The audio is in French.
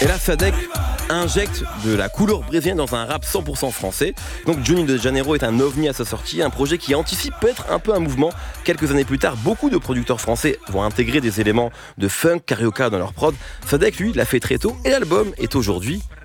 Et là, Sadek injecte de la couleur brésilienne dans un rap 100% français. Donc Johnny de Janeiro est un ovni à sa sortie, un projet qui anticipe peut-être un peu un mouvement. Quelques années plus tard, beaucoup de producteurs français vont intégrer des éléments de funk, carioca dans leur prod. Sadek, lui, l'a fait très tôt et l'album est aujourd'hui